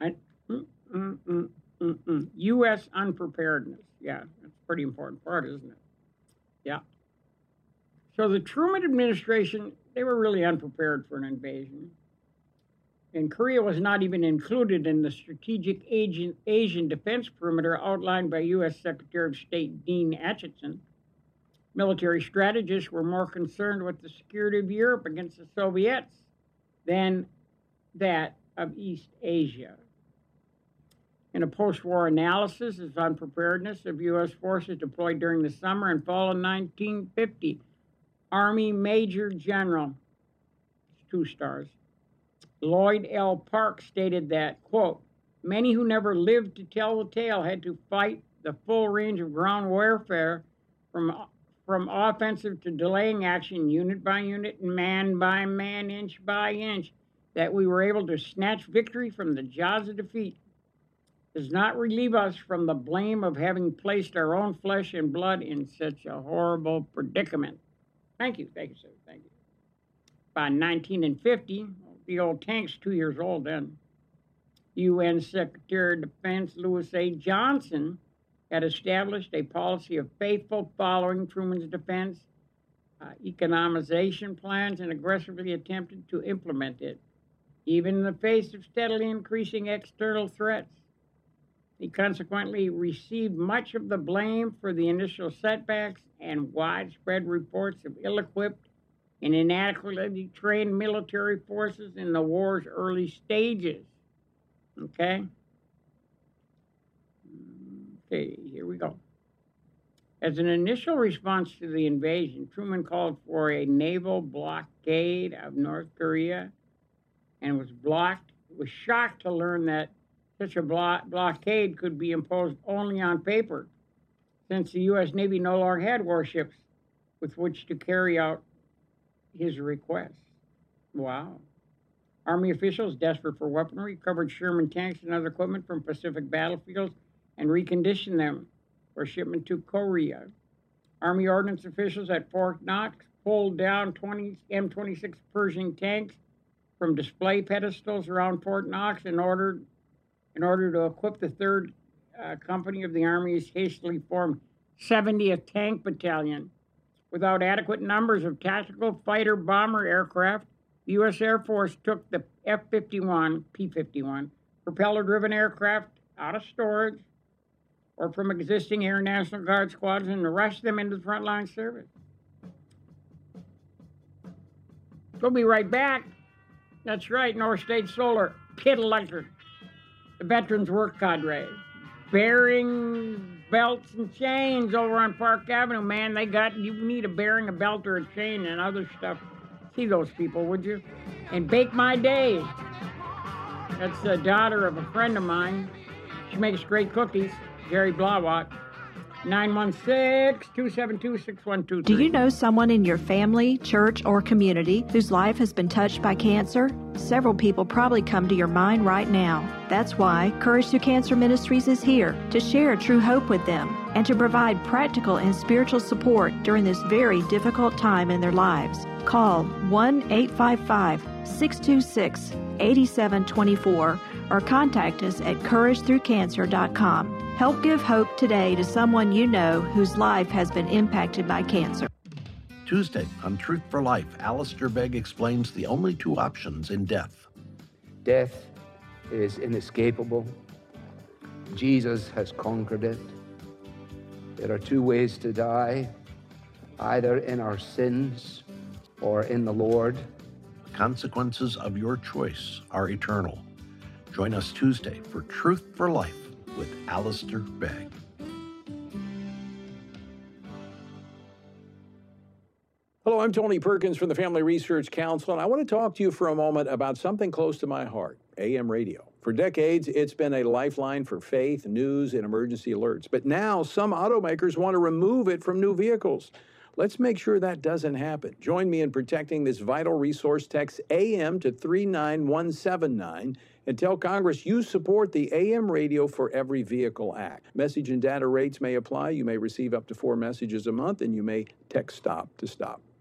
I, mm, mm, mm, U.S. unpreparedness. Yeah, that's a pretty important part, isn't it? Yeah. So the Truman administration, they were really unprepared for an invasion. And Korea was not even included in the strategic Asian defense perimeter outlined by U.S. Secretary of State Dean Acheson. Military strategists were more concerned with the security of Europe against the Soviets than that of East Asia. In a post-war analysis of unpreparedness of U.S. forces deployed during the summer and fall of 1950, Army Major General, 2 stars, Lloyd L. Park stated that, quote, many who never lived to tell the tale had to fight the full range of ground warfare from offensive to delaying action, unit by unit, and man by man, inch by inch, that we were able to snatch victory from the jaws of defeat. Does not relieve us from the blame of having placed our own flesh and blood in such a horrible predicament. Thank you, sir, thank you. By 1950, the old tank's 2 years old then, UN Secretary of Defense Louis A. Johnson had established a policy of faithful following Truman's defense economization plans and aggressively attempted to implement it, even in the face of steadily increasing external threats. He consequently received much of the blame for the initial setbacks and widespread reports of ill-equipped and inadequately trained military forces in the war's early stages. Okay, here we go. As an initial response to the invasion, Truman called for a naval blockade of North Korea and was shocked to learn that such a blockade could be imposed only on paper, since the U.S. Navy no longer had warships with which to carry out his request. Wow. Army officials, desperate for weaponry, recovered Sherman tanks and other equipment from Pacific battlefields and reconditioned them for shipment to Korea. Army ordnance officials at Fort Knox pulled down 20 M26 Pershing tanks from display pedestals around Fort Knox in order to equip the 3rd Company of the Army's hastily formed 70th Tank Battalion. Without adequate numbers of tactical fighter bomber aircraft, the U.S. Air Force took the F-51, P-51, propeller-driven aircraft out of storage or from existing Air National Guard squadrons and rushed them into the frontline service. We'll be right back. That's right, North State Solar, Pitt Electric, the Veterans Work Cadre, bearing belts and chains over on Park Avenue, man. You need a bearing, a belt, or a chain and other stuff. See those people, would you? And Bake My Day. That's the daughter of a friend of mine. She makes great cookies. Jerry Blawat. 916-272-6123. Do you know someone in your family, church, or community whose life has been touched by cancer? Several people probably come to your mind right now. That's why Courage Through Cancer Ministries is here to share true hope with them and to provide practical and spiritual support during this very difficult time in their lives. Call 1-855-626-8724 or contact us at CourageThroughCancer.com. Help give hope today to someone you know whose life has been impacted by cancer. Tuesday on Truth for Life, Alistair Begg explains the only 2 options in death. Death is inescapable. Jesus has conquered it. There are 2 ways to die, either in our sins or in the Lord. The consequences of your choice are eternal. Join us Tuesday for Truth for Life with Alistair Begg. Hello, I'm Tony Perkins from the Family Research Council, and I want to talk to you for a moment about something close to my heart, AM radio. For decades, it's been a lifeline for faith, news, and emergency alerts. But now, some automakers want to remove it from new vehicles. Let's make sure that doesn't happen. Join me in protecting this vital resource. Text AM to 39179 and tell Congress you support the AM Radio for Every Vehicle Act. Message and data rates may apply. You may receive up to 4 messages a month, and you may text STOP to stop.